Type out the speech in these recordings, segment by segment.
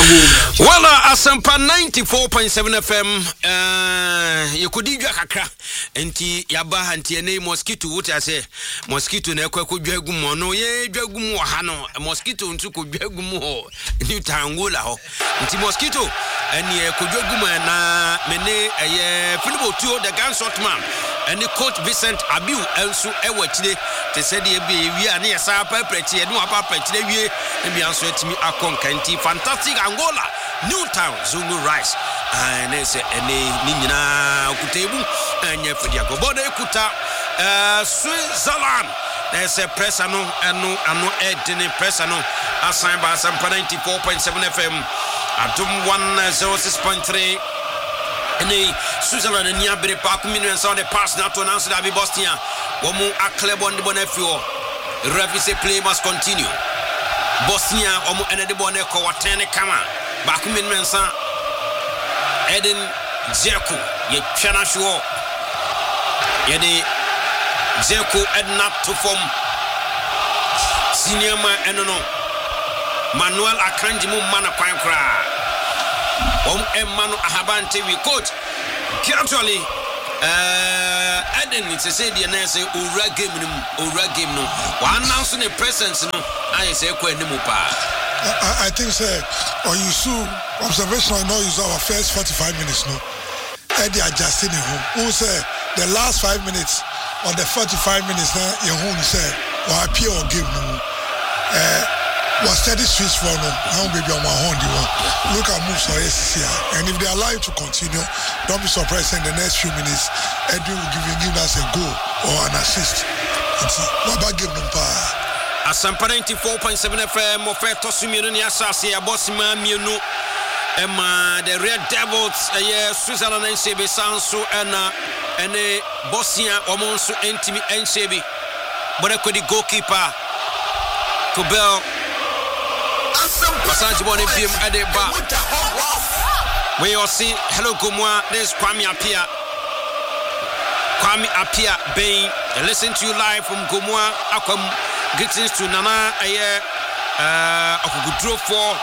Well, Asampa 94.7 FM, you could do kakra, enti yaba anti ene mosquito what I say, mosquito ne kwa kujwegumo no ye jwegumo hano, mosquito ntu kujwegumo New Tangola ho. Nti mosquito eni kujwegumo na mene Philipo Tuo the gunshot man, and the coach Vincent Abiu enso ewachide te said ye be wi ane yesa pa preti enu apa preti wie e bi anso etimi akonka nti fantastic Angola Newtown Zungu Rice and they say any nina kutebu and ye for diago bodo ekuta Switzerland there's a press ano edini press ano assigned by some 94.7 FM Atum 106.3 and Switzerland and Yabri Park millions on the pass now to announce that be Bosnia Womu Aklebon the Bonefio Refi say play must continue Bosnia Omu Enedi Boneko Watene Kama Bakumin Mensa Eden Zeko Ye Chana Shuo Yedi Zeko Ednap to form Senior Man Enono Manuel Akanjimu Mana Kwankra Emmanuel Ahabante we coach actually Eden it's a say the nurse ura game no one announcing the presence no I say ko enimu pa I think say or you saw observation I know use our first 45 minutes no Eddie adjusting home who say the last 5 minutes or the 45 minutes now your home say or appear or game no was steady switch for no now baby on my hand you want look at moves for SCR and if they allow you to continue don't be surprised in the next few minutes Eddie will give us a goal or an assist what about give them power Asampa 94.7 FM offerto sumino ni asase ya boss ma mienu Emma the Red Devils Switzerland and Sebi Sanso and Bosnia omonso entimi Ensebi but the goalkeeper Kobel Passage bone film at the back. When you see hello Gomwa, there's Kwame Apia Bain. Listen to you live from Gomwa. Akwam greetings to Nana Okugudro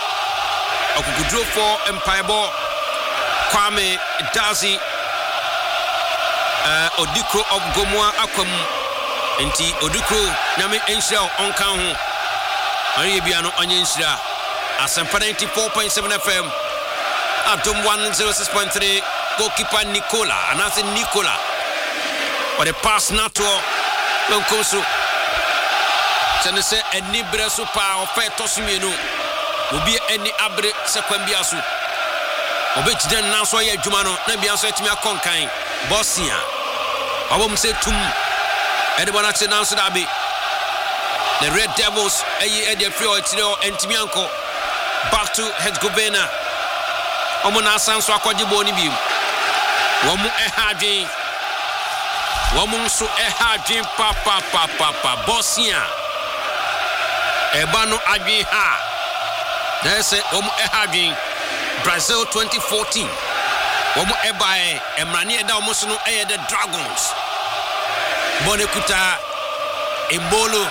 for Empire Ball. Kwame Dazi Odikro of Gomwa Akwam Enti Odikro Nami Enshel Onkan Aribiano Onyenshira Asampa 94.7 FM Atom 106.3 goalkeeper Nicola Anase Nicola or the pass nato Lonkoso Sene se eni bre so pa ofe tosumienu obi eni abre sekwambiaso obetiden na so ye adwuma no na bia so etimi akonkan Bosnia abom se tum edebona che na so da be the Red Devils Eddie Fio Etiro and Timianko back to Herzegovina. Omona Sanso Akwajibo ni bi. Womu ehadwen. Womu so ehadwen papa Bosnia. Ebano adwen ha. They say womu ehadwen Brazil 2014. Womu ebae emrani eda womu so no the Dragons. Bonekuta Embolo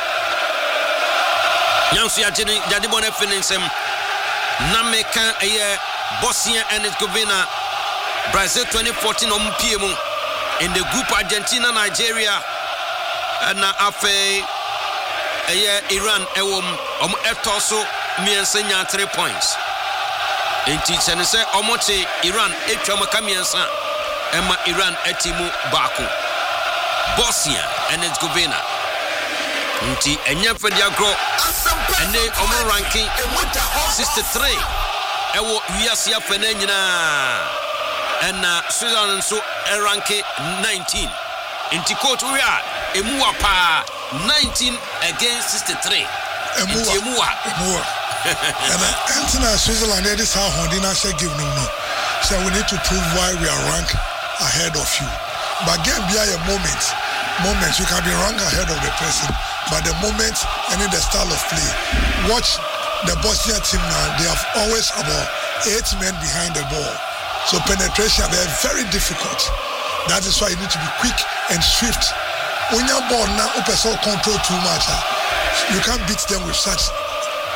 Yansu ya jadi bone finisem na meka Bosnia and Herzegovina Brazil 2014 ompie in the group Argentina Nigeria na afe Iran ewom etoso miensa nya 3 points enti sene se omote Iran etwa kamiensa ema Iran etimu baako Bosnia and Herzegovina nti enya fedi agro ene omo ranking 63 ewo wiase afena nyina ena Switzerland so ranking 19 nti coach we are emuwa pa 19 against 63 emuwa and Antina Switzerland this how Hondina say give no so we need to prove why we are ranked ahead of you but game be a moments you can be ranked ahead of the person but the moment and in the style of play watch the Bosnia team now they have always about 8 men behind the ball so penetration they're very difficult that is why you need to be quick and swift when your ball now person control too much you can't beat them with such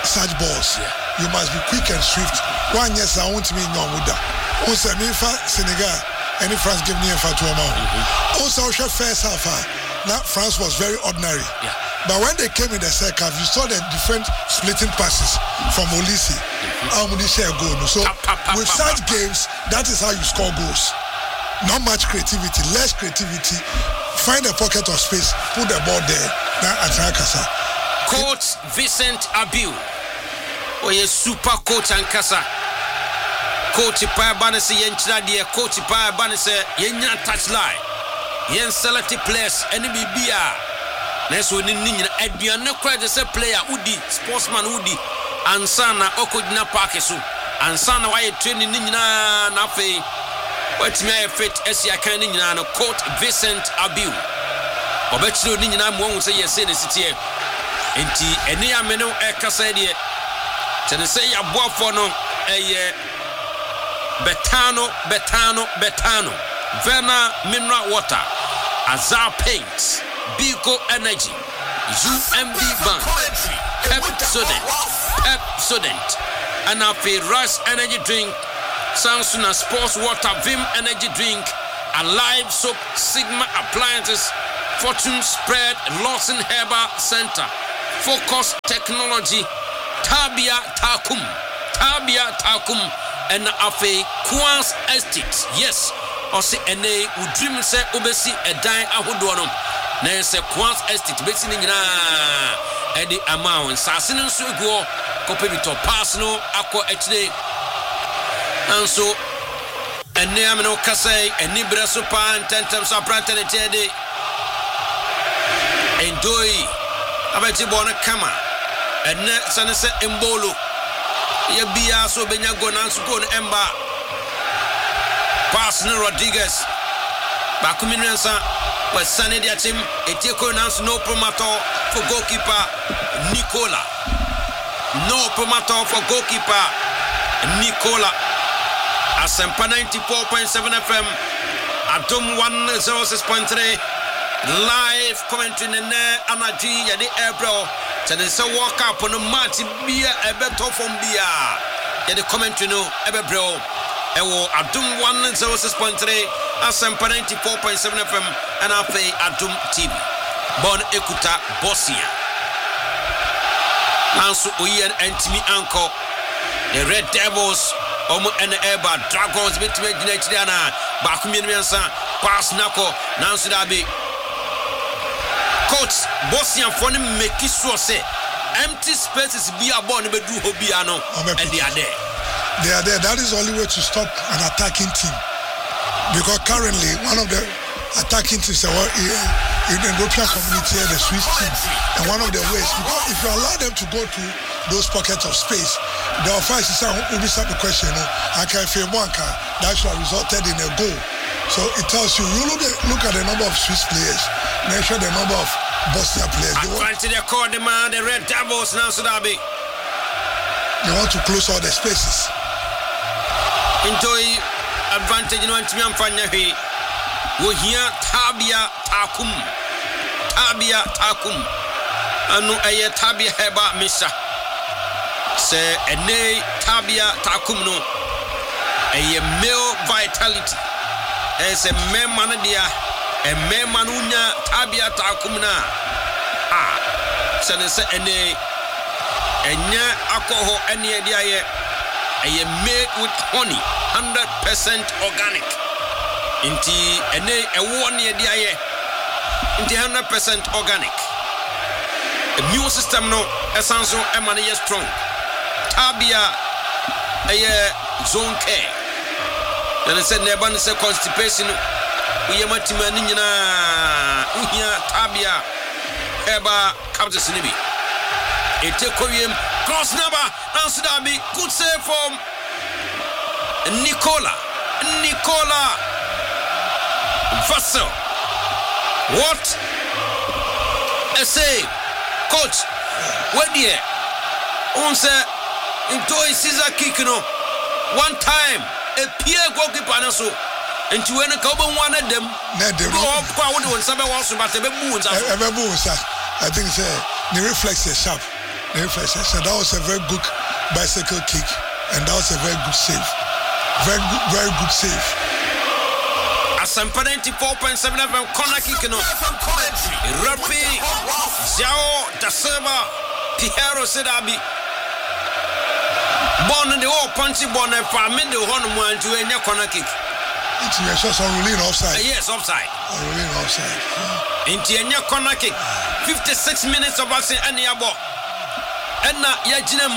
such balls. You must be quick and swift. One yes, I want to be no muda. Also, me for Senegal, any France give me a for 2 months. Also, first half, now France was very ordinary. But when they came in the second half, you saw the different splitting passes from Olise. So with such games, that is how you score goals. Not much creativity, less creativity. Find a pocket of space, put the ball there. Now Atakasa. Coach Vincent Abiu. Oh, yes, super coach and Kasa. Coach Pa Banese Yenchina dear, Coach Pa Banese Yenya touch line. Yen selected players, NBBA. Next one in Nina, Ediana cried as a player, Udi, sportsman Udi, and Sana Okudina Parkesu, and Sana why training Nina Nafe. What's my fit as ya can in Coach Vincent Abiu. Obetu Nina won't say yes in the city. Enti eni ameno ekasa de tene say ya boafo no eye betano Verna mineral water Azar paints Biko energy UMB bank Pepsodent and a Rush energy drink Samsung sports water Vim energy drink Alive soap Sigma appliances Fortune spread Lawson Herbal Center Focus Technology, Tabia Takum, and Afe Kwans Estate. Yes, or say ene would dream say obesi a dine ahodono. Na say Kwans Estate, basing in Eddie amount, Sassin and Sugo, Copivito Pasno, Aqua HD. And so, and Neamino Casay, and Nibra Supan, 10 times of Prantanete. Enjoy. Abeti bona kama enne sanese embolo ye bia so benya gona so go no emba pass no Rodriguez bakuminensa was sane dia team etieko nanso no promoter for goalkeeper Nicola Asempa 94.7 FM Atom 106.3 live commentary nene anaji ya de April tene se walk up on match bia ebeto from bia ya de commentary no ebebro ewo Adum 106.3 Asempa 94.7 FM and afi Adum TV Bon Ekuta Bosnia Nansu Oyen Antimi Anko the Red Devils Omo and Eba Dragons bitime Ginechdiana Bakumiensa pass nako Nansu Dabi Coach Bosnia for him make sure say empty spaces be a born bedroom hobiano and they are there. They are there. That is the only way to stop an attacking team. Because currently one of the attacking teams in the European community the Swiss team. And one of the ways, because if you allow them to go to those pockets of space, the offense will be some question, I can feel one car that should have resulted in a goal. So it tells you look at the number of Swiss players, measure the number of Bosnia players. They call the man the Red Devils now, Sudabi. They want to close all the spaces. Enjoy advantage in one team and we hear Tabia Takum. Anu aye Tabia Heba Misa. Say a nay Tabia Takum no. A male vitality. As a man dia, a man manunya Tabia Takumna. Sense ene enya alcohol any idea. A made with honey, 100% organic. Inti ene a 1 year dia. Inti 100% organic. Immune system no essential emanates strong. Tabia a zone care. And I said, never say constipation. We are Matimanina, Uhia, Tabia, Eba, Captain Sinibi. A Tekoyim, cross number, Nansudabi, good save from Nicola Vassel. What a save, coach. What dear? Once into a Caesar Kikino, one time. A peer goalkeeper so and to any couple one of them. I think the reflex is sharp. So that was a very good bicycle kick, and that was a very good save. Very good save. Asampa 94.7 FM corner kick no. Rafi Zhao Da Silva Piero Sedabi. Born in the old punchy born and farming the one to a corner kick. It's just a ruling offside. Yes, offside. Ruling offside. Into a corner kick. 56 minutes of us in any abo. And now Yajinem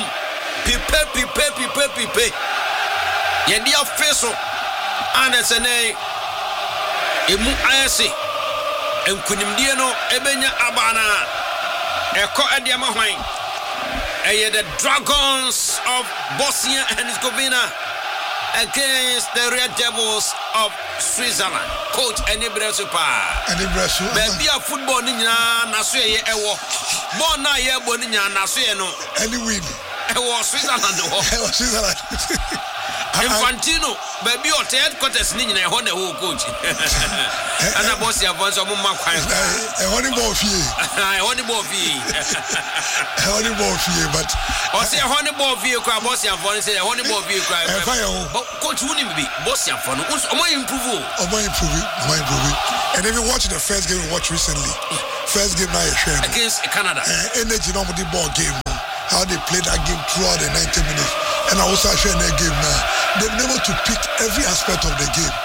Pipe. Yadia Feso Andersene Emu Ayasi and Kunimdiano Ebenya Abana Eko Adiama Hwine. The Dragons of Bosnia and Herzegovina against the Red Devils of Switzerland. Coach Enibresupa. Baby a football ninja Nasue Ewo. Bona ye boninya Nasue no. Any win. Ewo Switzerland no. Ewo Switzerland. Infantino, baby, or headquarters in a honey coach. And I was your voice of my kind. A honeyball fee. I honeyball fee. Honeyball fee, but or say a honeyball fee, crab, boss your voice, a honeyball fee, crab. But coach wouldn't be boss your phone. My improve. And if you watch the first game we watched recently, first game now against Canada. Energy normal ball game. How they played that game throughout the 90 minutes. And I also share that game now. They've been able to pick every aspect of the game.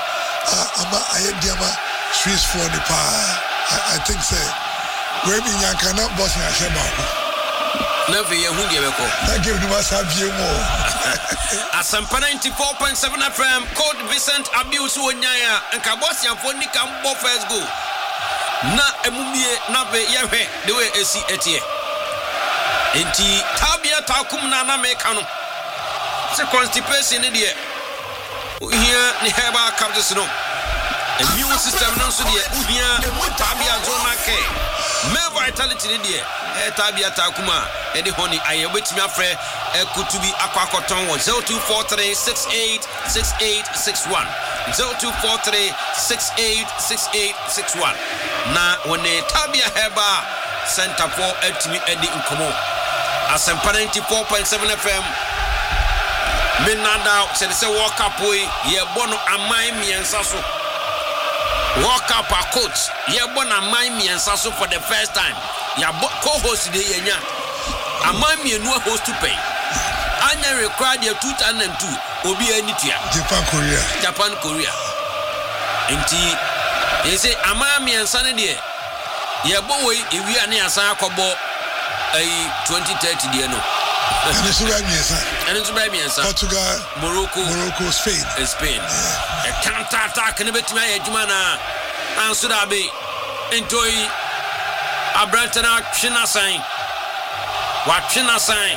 Swiss for the power. I think say we're in Yankana Bosnia Sheba. Never you who give a call. That game you must have you more. Asampa 94.7 FM, Code Vincent Abuse Wonyaya, and Kabosian for Nikam Bo first go. Na emumie na be yewe the way esi etie. Enti tabia takum na meka no. Se constipation in there. Here ni heba captures no. Immune system no so there. Here tabia zona ke. Me vitality in there. Tabia takuma e de honi aye wetimi afre kutubi akwakoton 0243686861 0243686861 na wone tabia heba center for etimi edi nkomo Asampa 94.7 FM Minada said say walk up we ye bono amai miensa so walk up a coach ye bono amai miensa so for the first time ya co-host de yenya amai mienu host to pay anya required 2002 obi anitua Japan Korea enti ye say amai miensa ne de ye bo we ewi ane asan akobo 2030 de no and it's by me, Portugal, Morocco, Spain. A counter attack and a bit my Jumana and Sudabi into a Brantana China sign. What China sign?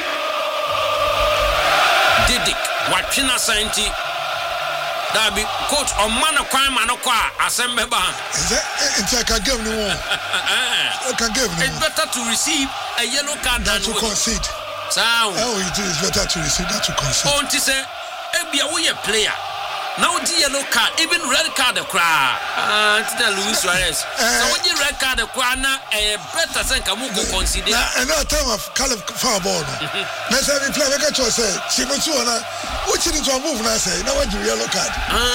Didik, what China sign? That be coach on man of crime and a qua, assemble. It's like I give no one. It's better to receive a yellow card than to concede. Sound. Oh, it is better to receive that to concede. Oh, to say, we a player. Now, the yellow card, even red card, the cry. Luis Suarez. So, when you red card, the cry, a better than Kamuko consider. And now, time of Caleb Farbon. Let's have a play. I got to say, Simonsuna, which is to move, and I say, now, what do yellow card?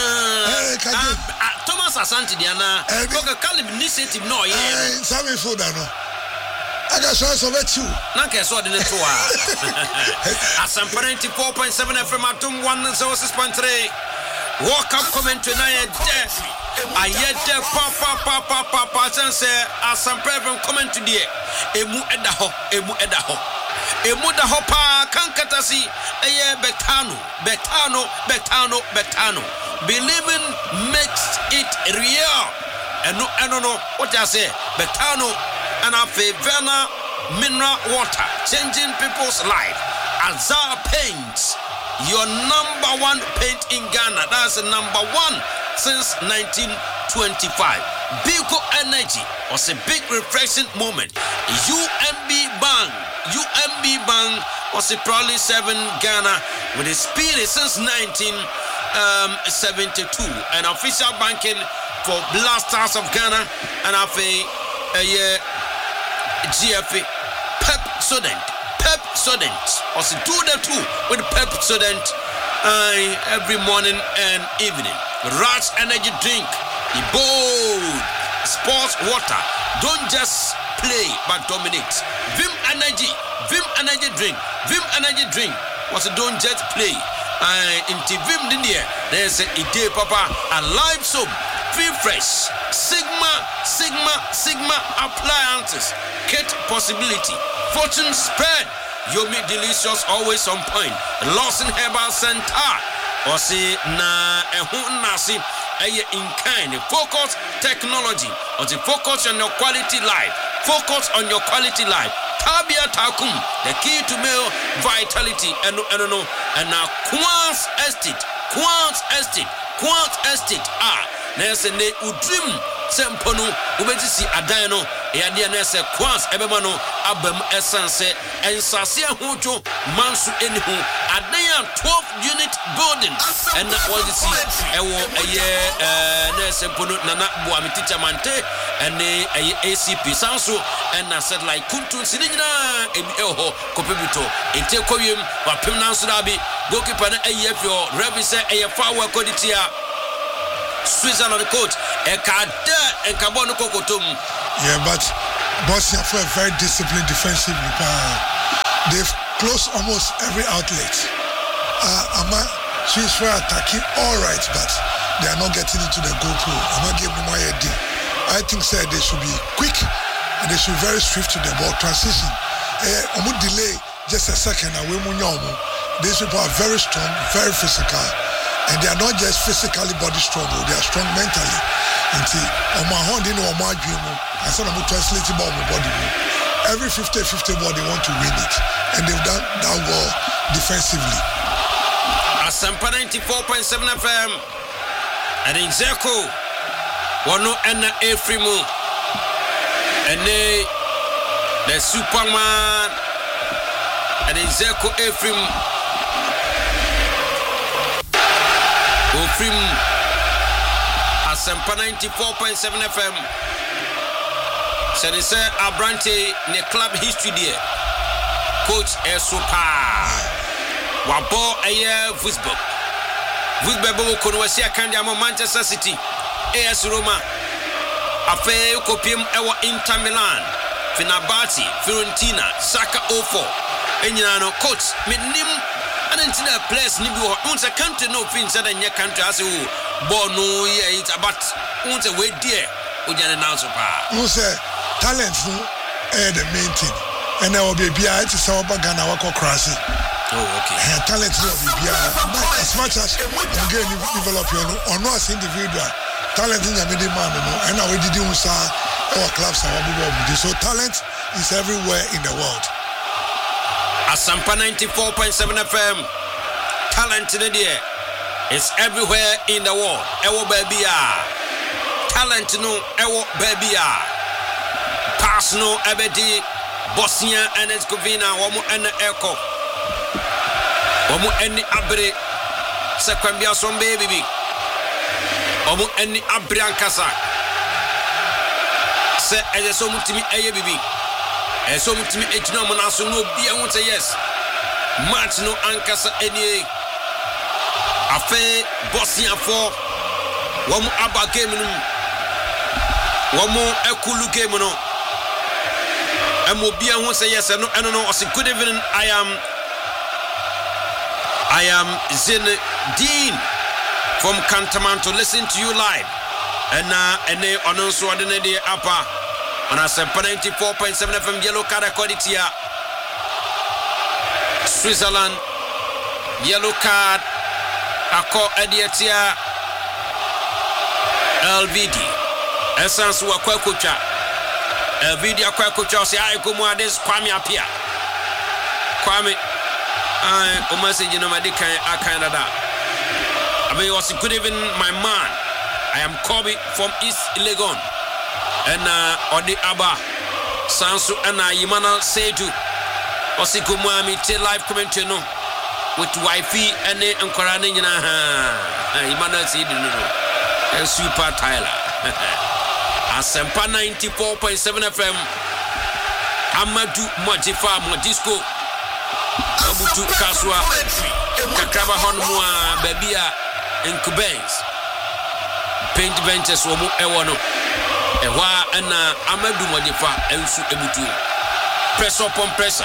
Thomas Asante, Diana, Caleb initiative, no, yeah. Sammy Fodano. I got chance of it too. Naka saw the network. Asampa 94.7 FM at 106.3. Walk up comment tonight. I yet papa sense Asampa FM comment today. Emu edaho. Emu da hopa kankatasi eye betano. Believing makes it real. And no what I say betano. And a Vena mineral water, changing people's life. Azar Paints, your number one paint in Ghana. That's the number one since 1925. Bigo Energy was a big refreshing moment. UMB Bank was a proudly serving Ghana with a spirit since 1972. An official banking for Blasters of Ghana and a GFA Pep Sodent Pepsodent. Also do the two with Pepsodent every morning and evening. Rats energy drink, the bold sports water. Don't just play but dominate. Vim energy drink. Vim energy drink. Also don't just play. Into Vim Linear, there's a idea, Papa, a live soap, feel fresh, Sigma appliances, Kit possibility, fortune spread, Yomi delicious, always on point, Lawson Herbal Center, or say na nasi, in kind, focus technology, or the focus on your quality life, focus on your quality life. Tabia Takum, the key to male vitality, and now Quants Estate, there's a ne udrim, Sempono, Ubetisi Adano, Yadianese, Quants Ebemano, Abem Essence, and Sasia Hojo, Mansu Enihu, Adaya 12-unit building, and that was the Sempono, Nana Boamitita Mante, and the ACP Sansu, and I said like Kuntun Sinina, Eho, Copibito, in Tekoyum, or Pimnan Surabi, goalkeeper AFO, Revise, AFA, Koditia, Switzerland coach, Ekada, and Kabono Kokotum. Yeah, but Bosnia for a very disciplined defensively. They've closed almost every outlet. Swiss were attacking all right, but they are not getting into the goal pool. I'm not giving them my idea. I think they should be quick and they should be very swift to the ball transition. Delay just a second away. These people are very strong, very physical, and they are not just physically body strong, they are strong mentally. And see, on my hand, I said I'm translating about my body. Every 50-50 ball, they want to win it, and they've done that well defensively. Asampa 94.7 FM, and in Zeko, Wano and Efrimu, and the Superman, and in Zeko Efrim, Asampa 94.7 FM. Said it's Abrante ne club history there. Coach Esopa. Wabo aye Vusbok. Vusbebo konwasi akanja mo Manchester City. AS Roma. Afe kopiem ewo Inter Milan. Fenerbahce, Fiorentina, Saka 04. Enyina no coach menim anantina players ni bi ho. Unsa country no fin said anya country as who ball no yeah it's about unsa we there. Ojane now so pa. Unsa talent no the main thing. And now be bia it is our Ghana wako crashy. Oh okay. Talent no be bia. As much as you get develop your or no as individual. Talent in the man no and now we did unsa our clubs are so talent is everywhere in the world. Asampa 94.7 FM. Talent in the air. It's everywhere in the world. Ewo baby talent no ewo baby pass no ebedi Bosnia and Herzegovina womu ene eko womu eni abre sekwambia som baby womu eni abre ankasa se eye so mutimi eye bibi so mutimi ejina mo na so no bia hu say yes match no ankasa eni afe Bosnia for womu aba game no womu ekulu game no emobia hu say yes no eno no good evening I am Zinedine from Cantamanto listen to you live and ene ono so de ne de apa on Asampa 94.7 FM yellow card quality Switzerland yellow card ako ediatia LVD essence wa kwakocha LVD akwakocha say I go mo this Kwame Apia Kwame o message no made kan akanada I mean was good evening my man I am Kobe from East Legon and Odi Aba Sansu and Yimana Seju Osiko Mwami te live commentary no with wifey and Nkorane nyina Yimana Seju no and Super Tyler Asampa 94.7 FM Amadou Mojifa Modisco abutu kaswa kakraba honmu a babia incubens paint benches wo mu ewo no ehwa ana amadu modefa ensu ebutu press upon pressure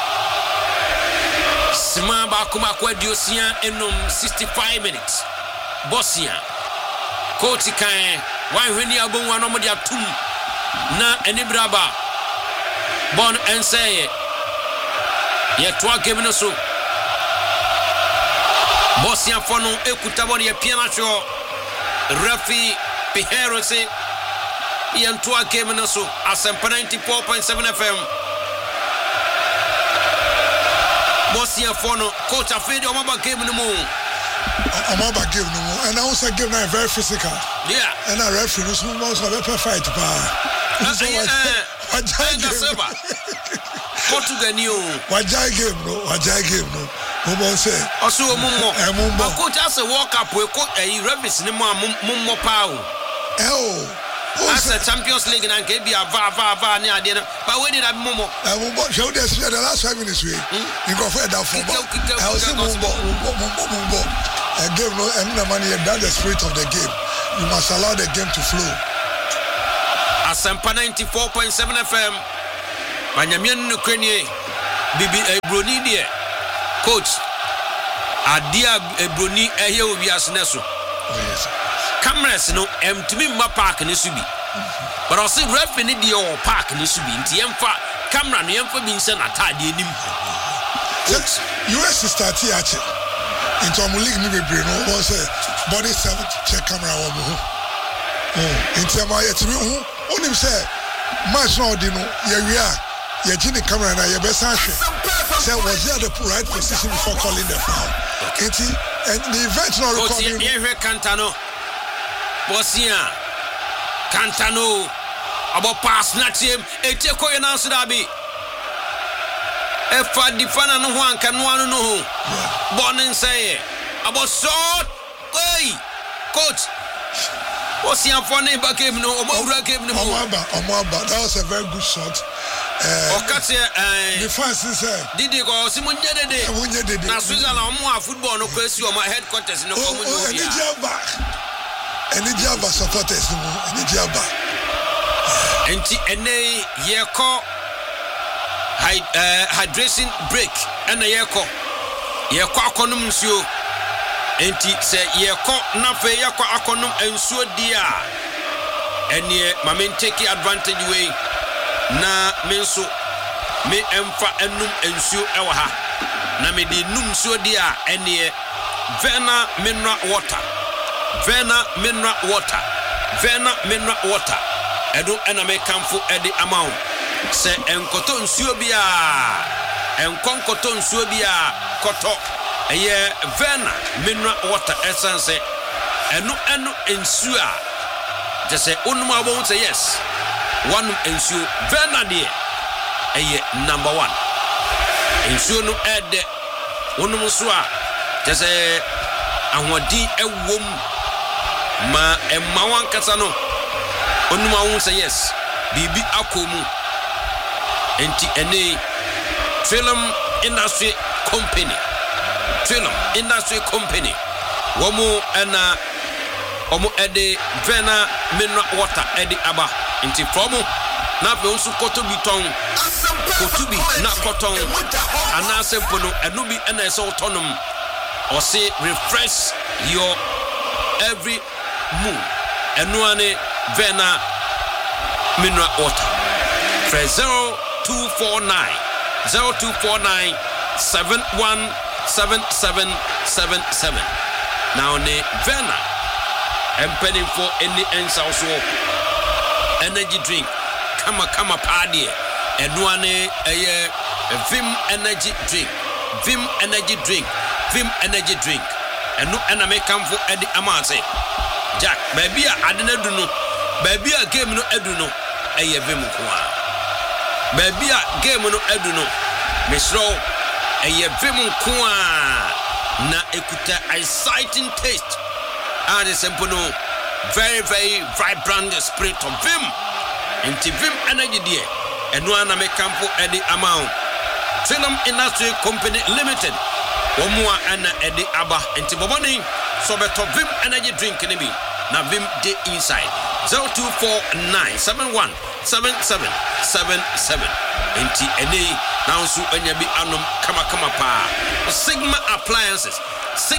sima ba kuma kwa diosia enom 65 minutes Bosnia coach kan wan hweni abonwa no mo dia tum na enibraba bon enseye ye toa game no so Bosnia fono ekuta bon ye piana show Rafi Pihero se ye toa game no so Asempa 94.7 FM Bosnia fono coach afedi o maba game no mo Amaba game no more, and I also give now very physical. Yeah. And I referee no so much of a fight pa. Portugal new. Wajai game no. Mo say. Oso mummo. Mummo. Coach as a walk up we coach referees ni mo mummo pa o. As a Champions League and can be a va ni ade na. But we did that mummo. Mummo show the last 5 minutes we. You go for that for. I was mummo. A game no and the money that's the spirit of the game. You must allow the game to flow. Asempa 94.7 FM. Banyamian no kwenye bibi Broni die coach adia Broni ehye obias neso. Yes. Cameras no emtimi ma park ne subi. But I see ref ni die o park ne subi nti yemfa camera no yemfa bi nse na tade anim. Yes, US start here ache. Into a league ni bebre no was body check camera wo mo. Into am ayetimi hu onim say match no di no ye wia ye gini camera na ye besa hwe. Say was he at the right position before calling the foul. Enti and the event no recording. Ye hwe Cantano. Bosnia Cantano about pass na team eteko ye na so da bi. Efa defana no ho anka no anu no ho. Bonin say about shot. Hey coach. Bosnia for ne back game no omawura game no. Omaba that was a very good shot. Okate the fans say Didi go simunye dede. Na Switzerland mo a football no kwesi o ma headquarters no ko mo no bia. Enigiaba supporters no Enigiaba. Enti ene ye ko hydration break and ye ko akonum nsuo enti se ye ko na fe ye ko akonum nsuo dia ene mame take advantage way na menso me emfa enum nsuo ewa ha na me di num nsuo dia ene Vena mineral water edo ena me kamfo edi amount se enkoto nsuo bia enkonkoto nsuo bia koto eye Vena mineral water essence eno nsuo a je se onum abon say yes one nsuo Vena de eye number 1 nsuo no ede onum so a je se ahodi ewom ma emmawan kasa no onum awon say yes bibi akomu enti ene film industry company womo ena omo ede Vena mineral water ede aba enti from na pe onsu koto biton kotubi na koton ana sempono enu bi ena ese otonom or say refresh your every mood enu ane Vena mineral water for 0249 717777 now ne Vena empening for any ends also energy drink kama party enu ane Vim energy drink enu ena me kamfo edi amase Jack baby a adena du no baby a game no edu no Vim ko a baby a game no edu no mesro Vim ko a na ekuta exciting taste and simple no very very vibrant spirit of Vim into Vim energy there enu ana me kamfo edi amount Trinum Industry Company Limited. Omua and Eddie Abba and Tiboboni. So beto Vim energy drink in me. Now Vim de inside 0249717777. Enti ene now so enyabi anum kama pa. Sigma Appliances say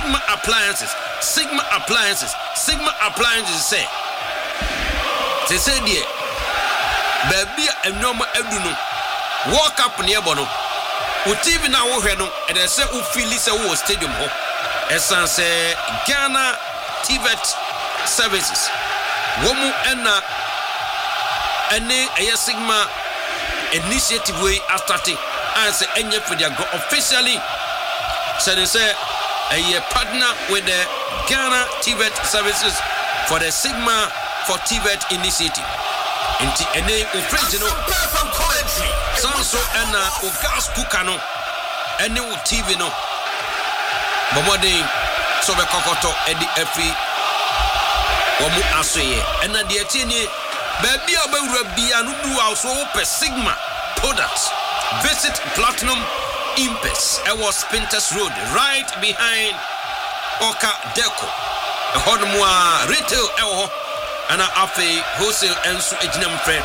dear baby enoma eduno walk up near bono o TV na wo hwe no e dey say o feel say wo stadium ho esan say Ghana TVET services womu ena ene eye Sigma initiative way starting and say enye for their officially so they say a partner with the Ghana TVET services for the Sigma for TVET initiative. Inti ene ofrejino sanso ena o gas cooker no ene o TV no bomode so be kokoto edi afi womu asoye ena de atieni baby obewura bia no du also pe Sigma products. Visit Platinum Impes. I was Spinters Road, right behind Oka Deco. A Hodmwa retail ewo and a afe wholesale and so ejinam friend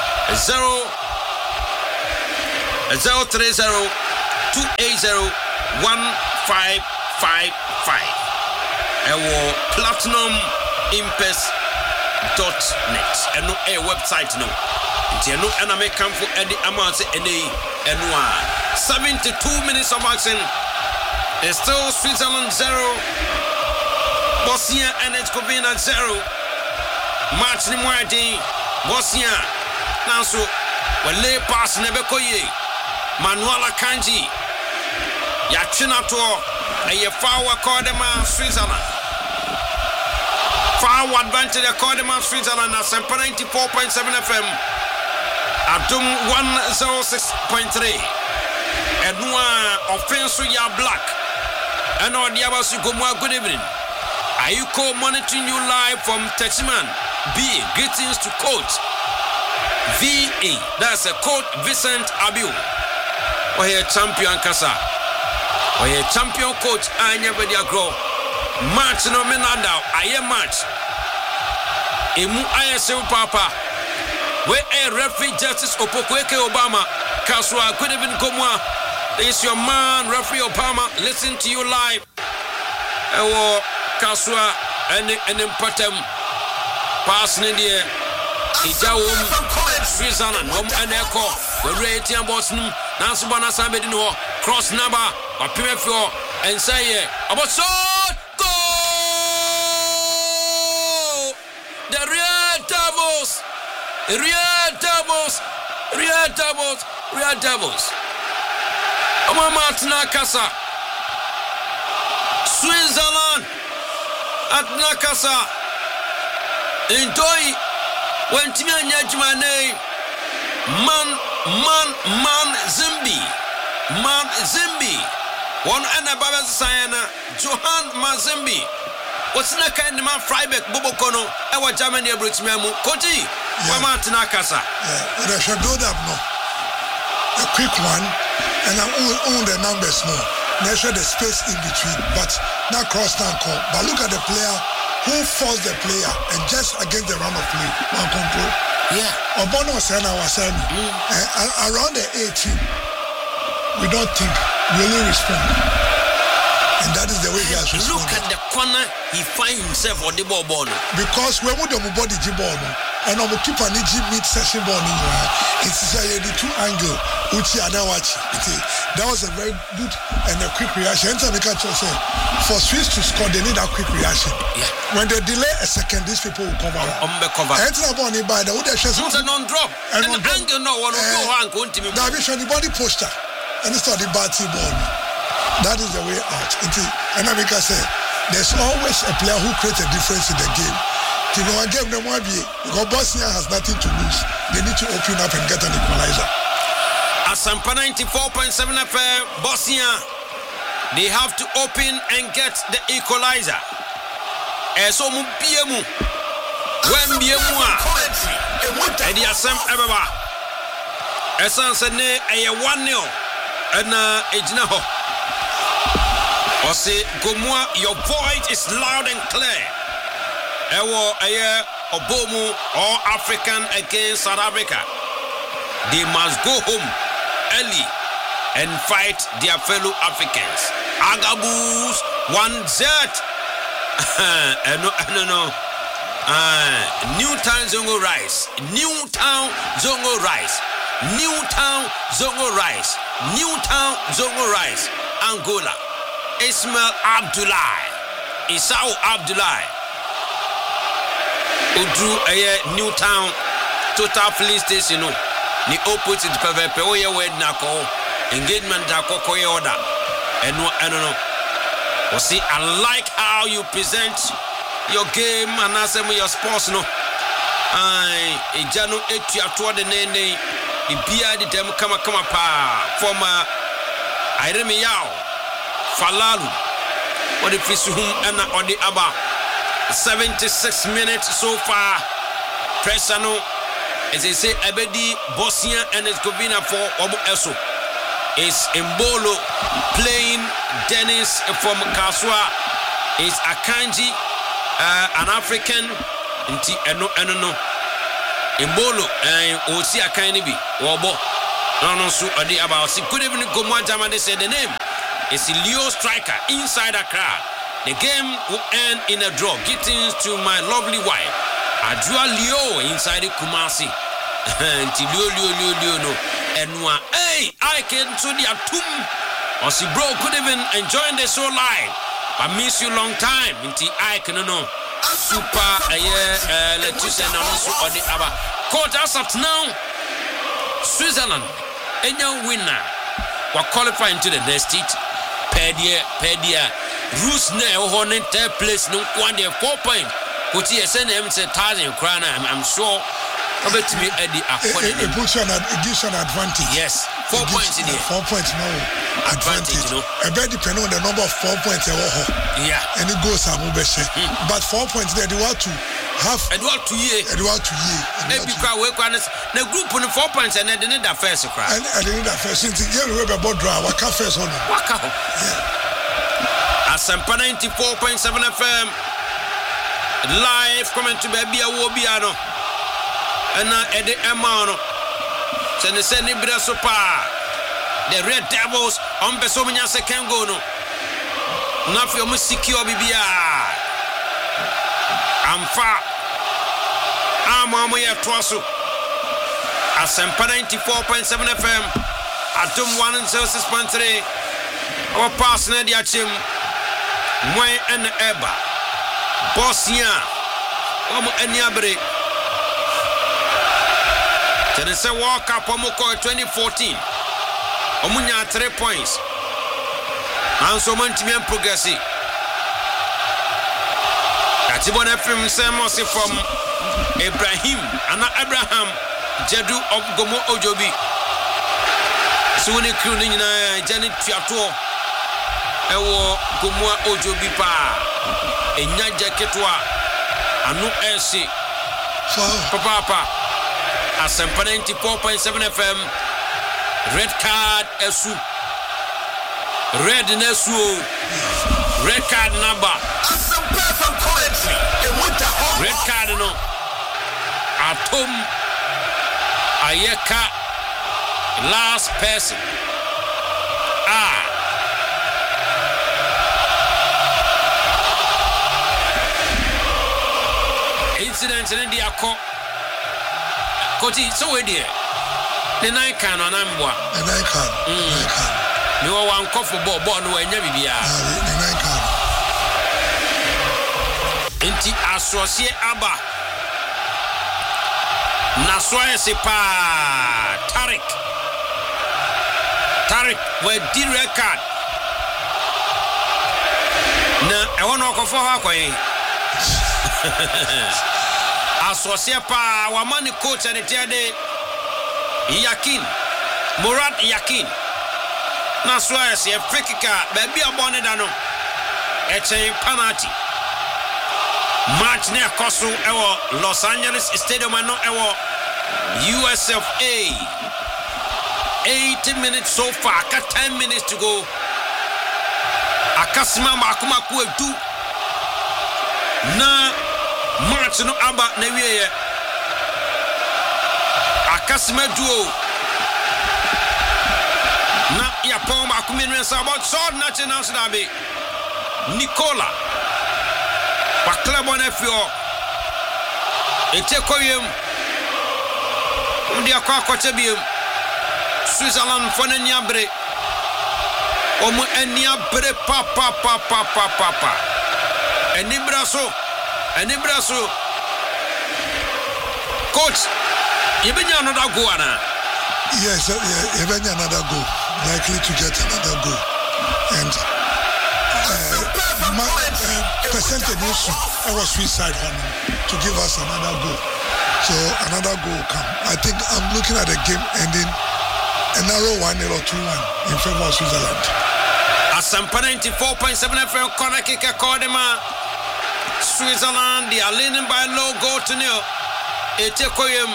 030-280-1555. Ewo Platinum Impes.net. And no a website no. Inti no and I make come for Eddie amount ene enwa 72 minutes of action. It's still Switzerland 0, Bosnia and Herzegovina 0. Match ni mwadi Bosnia. Now so wale pass nebekoye. Manuela Kanji. Ya chinato aye fawa kodema Switzerland. Fawa advantage kodema Switzerland at 94.7 FM. Atom 106.3. Edwa offense ya black. And all the others good evening. Ayuko monitoring you live from Techiman B. Greetings to coach VA. That's a coach Vincent Abiu. Or a champion Kasa. Or a champion coach Anya Bedia Grow. Match no menada. I am match. Emu ISL Papa. Where a referee Justice Opokweke Obama. Kaswa good evening Komwa. This is your man, Referee Obama. Listen to you live. Ewo Kaswa and Patem passing in the Ijawum, Switzerland, and Echo, the Ratian Boston, Nansubana Sabedino, cross number, or Pimefio, and say, about so go the Real Devils. Martina Kasa, Switzerland at Nakasa. Enjoy when Timanya Jumane Man Zimbi. One Anababa Sayana, Johan Mazimbi. What's na kind of man Freibeck Bobokono, our Germany Britzmamu, Koti, Martina Kasa. They should build up no. A quick one, and I own the numbers more. Measure the space in between, but not cross down call. But look at the player who forced the player and just against the run of play, one control. Yeah. Obono Sena was saying, around the 18, we don't think really respond. And that is the way he has responded. Look at the corner he finds himself on the ball. Because when we don't body Jibon and I'm keep an mid session ball in it's the two angle which you are watching. That was a very good and a quick reaction. For Swiss to score, they need a quick reaction. Yeah. When they delay a second, these people will cover. By the non-drop. And angle no one will go on. Now we show the body posture and it's not the bad ball. That is the way out. And America said, there's always a player who creates a difference in the game. You know, again, because Bosnia has nothing to lose. They need to open up and get an equalizer. Asampa 94.7 FM, Bosnia, they have to open and get the equalizer. So Mubiemu, when Biemua, and the Asam Ebaba, Esan Sene, a 1-0. ɛna egyina hɔ ɔse Gomoa, your voice is loud and clear. Ɛwɔ ɛyɛ ɔbɔmu all African against South Africa. They must go home early and fight their fellow Africans. Agabus 1-0. No. Newtown Zongo Rice. Newtown Zongo Rice. Newtown Zongo Rice. Newtown Zongo Rice. Angola. Ismail Abdullahi. Isao Abdullahi. Udru Newtown Total Police Station. The opposite Pepe Oye Wed Nako. Engagement Dako Koye Order. And no. See, I like how you present your game and as your sports. No, I Jano Etia toward the nene, the beer, the dem come pa former Irene Yao Falalu, or the Fisuhum and or the Abba. 76 minutes so far. Presano, as they say, Abedi, Bosnia, and Herzegovina for Obu Eso. Is Mbolo playing Dennis from Kaswa. Is Akanji an African? No. Mbolo Osi Akanibi Wobo. No so adi about. Good evening, Gomoa Jama. They said the name is Leo Striker inside Accra. The game will end in a draw. Greetings to my lovely wife, Adua Leo inside Kumasi. Leo no. Enwa, hey, I can to the atum. Osi bro, good evening, enjoying the show live. I miss you long time. Inti I can know. Super, let's say now on the Abba. Court us up now. Switzerland, any winner, will qualify into the next stage. Pedia, Roos now on third place. No one there 4 points. But he send him to 1,000 crown. I'm sure. It puts you on it gives you an advantage. Yes, 4 points in here. 4 points no advantage. I bet depending on the number of 4 points. Yeah. And it goes but 4 points there, they want to have. And what to year. Maybe the group on the 4 points and then the first cry. And they need that first. Since you remember about draw, what can first on? Yeah. Asampa 94.7 FM. Live coming to Baby Awobiano. And now Eddie Emano. Send the Senibra Sopa. The Red Devils on Besomia second go no. Nafio Musikio Bibia. I'm far. I'm on my Twasu. Asampa 94.7 FM. Atom 106.3. Our partner, the Achim. Mwe and Eba. Bosnia. Omo Enyabre. Tenese World Cup Omoko 2014. Omunya 3 points. And so Montimian progressi. Katibon FM Samosi from Ibrahim. Anna Abraham Jedu of Gomo Ojobi. Suni Kuning Janet Tiato. Ewo Gomoa Ojobi pa. Enya Jaketwa. Anu Esi. Papa. Asampa 94.7 FM. Red card Esu. Red Nesu. Red card number. Red card no. Atom Ayeka. Last person. Incidents in India court. Koti, so we dear. The night can on Amboa. The night can. No one coffee ball, no way, never be. The night can. Inti associate Abba. Naswaye Sepa. Tarik, where did record. Na, I want to go for her. Associate pa wamani coach and Tiade Yakin Murad Yakin Naswa si Africa baby abonedano eche penalty match ne akoso ewo Los Angeles Stadium no ewo USFA 80 minutes so far. Aka 10 minutes to go. Akasima makumaku edu. Na match no aba na wiye. Akasima duo. Na ya pon makumi nwensa about sword na chena so dabe. Nicola. Wa club on FO. Ete koyem. Ndi akwa kwatebiem. Switzerland for Niabre. Omo Niabre papa. Enibraso. Coach, you been another goal ana? Yes, you been another goal. Likely to get another goal. And percentage I was suicide to give us another goal. So another goal will come. I think I'm looking at the game ending a narrow 1-0 or 2-1 in favor of Switzerland. Asampa 94.7 FM corner kick Kodema. Switzerland, they are leading by low goal to nil. Etekoyem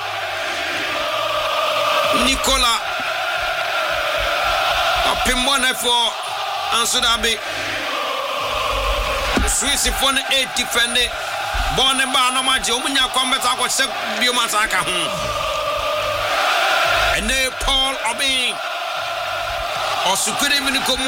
Nicola Pimona for Ansudabi. Swiss for 8 defending. Born and Barno Maji, Omunya Combat, was set Biomataka. And they Paul Obing or Sukuri Miniko.